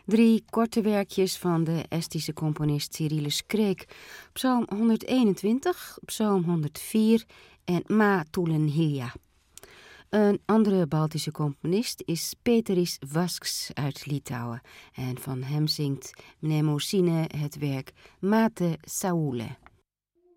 3 korte werkjes van de Estische componist Cyrillus Kreek. Psalm 121, Psalm 104 en Ma Tulen Hilja. Een andere Baltische componist is Peteris Vasks uit Litouwen. En van hem zingt Mnemosine het werk Mate Saoule.